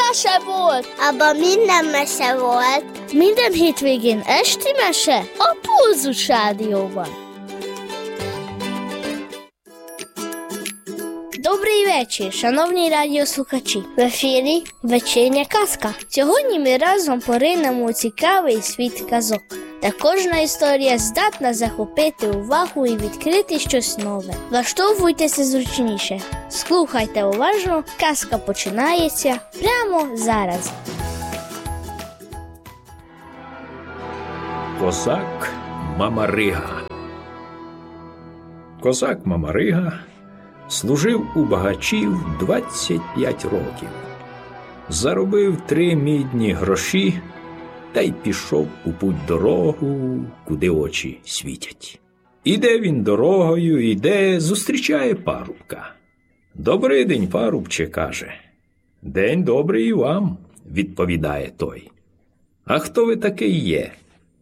mese volt! Abban minden mese volt. Minden hétvégén esti mese a Pulzus Rádióban. Добрий вечір, шановні радіослухачі. В ефірі вечірня казка. Сьогодні ми разом поринемо у цікавий світ казок, де кожна історія здатна захопити увагу і відкрити щось нове. Влаштовуйтеся зручніше, слухайте уважно, казка починається прямо зараз. Козак Мамарига. Козак Мамарига служив у багачів 25 років. Заробив 3 мідні гроші та й пішов у путь дорогу, куди очі світять. Іде він дорогою, іде, зустрічає парубка. «Добрий день, парубче», каже. «День добрий і вам», відповідає той. «А хто ви такий є?»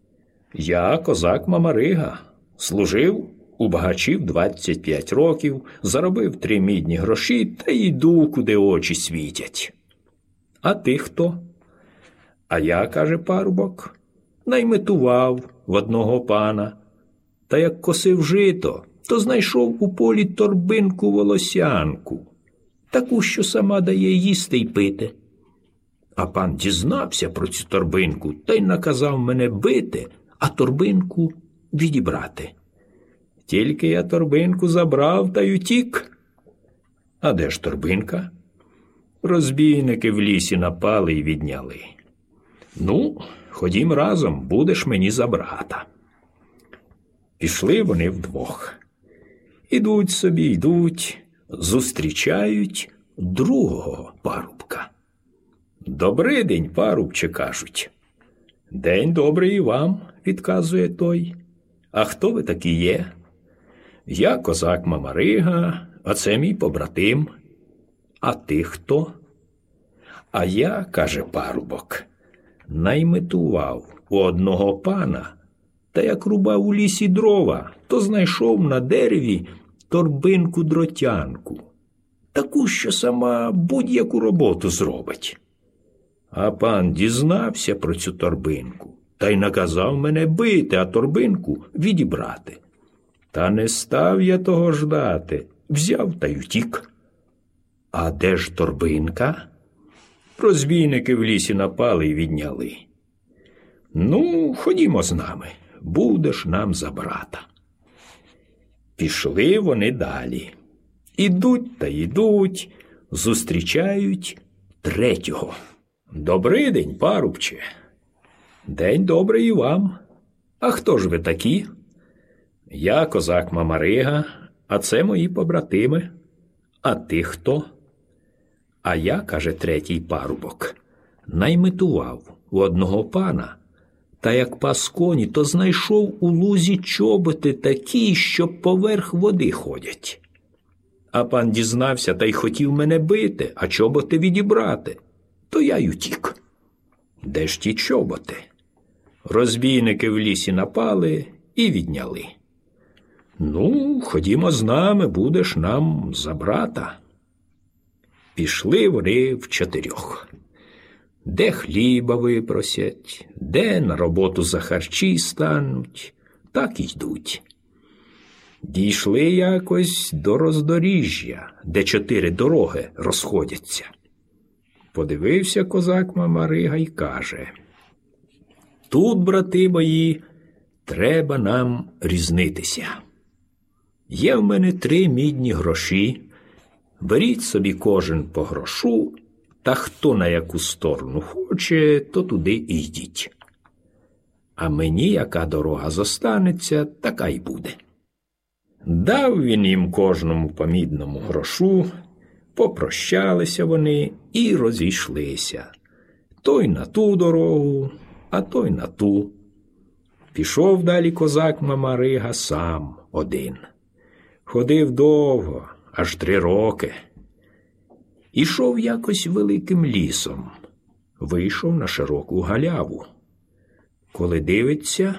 «Я козак Мамарига, служив у багачів 25 років, заробив 3 мідні гроші та йду, куди очі світять». «А ти хто?» «А я, – каже парубок, – найметував в одного пана. Та як косив жито, то знайшов у полі торбинку волосянку, таку, що сама дає їсти й пити. А пан дізнався про цю торбинку та й наказав мене бити, а торбинку відібрати. Тільки я торбинку забрав та й утік. А де ж торбинка? Розбійники в лісі напали й відняли. Ну, ходім разом, будеш мені за брата». Пішли вони вдвох. Ідуть собі, йдуть, зустрічають другого парубка. «Добрий день, парубче», кажуть. «День добрий і вам», відказує той. «А хто ви такі є?» «Я козак Мамарига, а це мій побратим». «А ти хто?» «А я, – каже парубок, – найметував у одного пана, та як рубав у лісі дрова, то знайшов на дереві торбинку-дротянку, таку, що сама будь-яку роботу зробить. А пан дізнався про цю торбинку та й наказав мене бити, а торбинку відібрати. Та не став я того ждати, взяв та й утік». «А де ж торбинка?» «Розбійники в лісі напали й відняли». «Ну, ходімо з нами, будеш нам за брата». Пішли вони далі. Ідуть та йдуть, зустрічають третього. «Добрий день, парубче». «День добрий і вам. А хто ж ви такі?» «Я козак Мамарига, а це мої побратими». «А ти хто?» «А я, – каже третій парубок, – найметував у одного пана, та як пас коні, то знайшов у лузі чоботи такі, що поверх води ходять. А пан дізнався та й хотів мене бити, а чоботи відібрати, то я й утік». «Де ж ті чоботи?» «Розбійники в лісі напали і відняли». «Ну, ходімо з нами, будеш нам за брата». Пішли вони вчотирьох. Де хліба випросять, де на роботу за харчі стануть, так і йдуть. Дійшли якось до роздоріжжя, де 4 дороги розходяться. Подивився козак Мамарига й каже: «Тут, брати мої, треба нам різнитися. Є в мене 3 мідні гроші, беріть собі кожен по грошу, та хто на яку сторону хоче, то туди і йдіть. А мені яка дорога зостанеться, така й буде». Дав він їм кожному по мідному грошу, попрощалися вони і розійшлися. Той на ту дорогу, а той на ту. Пішов далі козак Мамарига сам один. Ходив довго, аж 3 роки. Ішов якось великим лісом. Вийшов на широку галяву. Коли дивиться,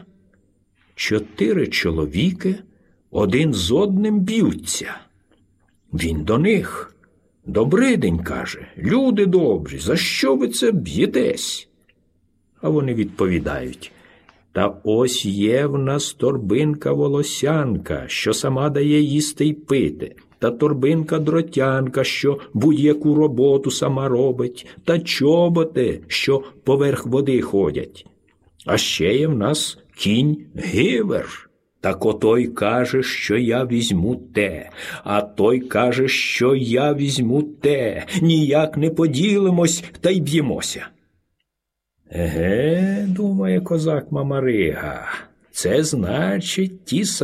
4 чоловіки один з одним б'ються. Він до них: «Добридень», каже, «люди добрі, за що ви це б'єтесь?» А вони відповідають: «Та ось є в нас торбинка-волосянка, що сама дає їсти й пити, та торбинка-дротянка, що будь-яку роботу сама робить, та чоботи, що поверх води ходять. А ще є в нас кінь-гівер. Так отой каже, що я візьму те, а той каже, що я візьму те. Ніяк не поділимось та й б'ємося». «Еге, – думає козак Мамарига, – це значить ті